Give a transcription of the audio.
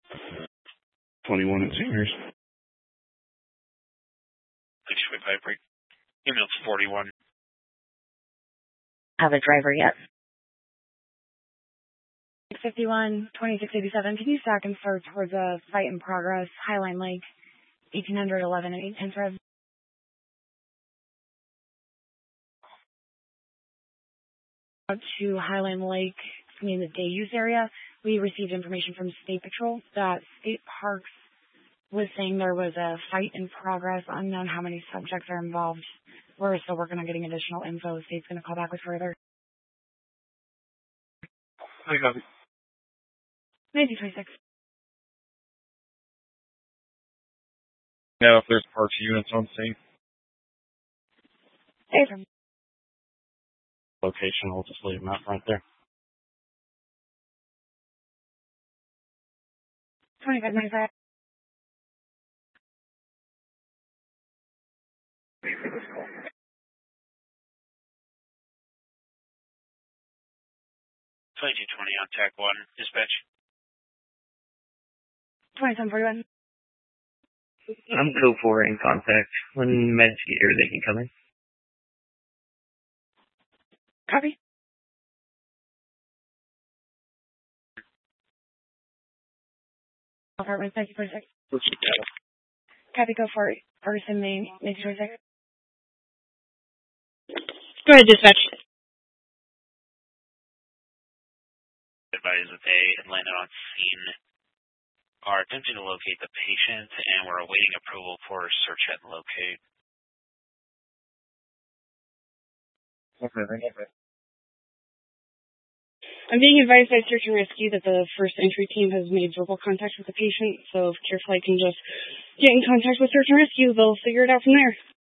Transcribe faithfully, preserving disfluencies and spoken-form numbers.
twenty-one at Seniors. Detroit Piper. Email forty-one. Have a driver yet? six fifty-one, twenty-six eighty-seven. Can you stack and start towards a fight in progress, Highline Lake, eighteen hundred eleven and eight tenths rev? To Highline Lake, I mean the day use area, we received information from State Patrol that State Parks was saying there was a fight in progress, unknown how many subjects are involved. We're still working on getting additional info. State's going to call back with further. I copy. nineteen twenty-six. Now, if there's parts units on scene. Hey, from Location, we'll just leave them out front there. twenty-five ninety-five. twenty-two twenty on Tech one. Dispatch. twenty-seven forty-one. I'm code four in contact. When meds get here, they can come in. Copy. Apartment, nineteen twenty-six. Copy, go for it. Ferguson, Maine, nineteen twenty-six. Go ahead, dispatch. Advise that they had landed on scene, are attempting to locate the patient, and we're awaiting approval for search and locate. Okay, thank you. I'm being advised by Search and Rescue that the first entry team has made verbal contact with the patient, so if CareFlight can just get in contact with Search and Rescue, they'll figure it out from there.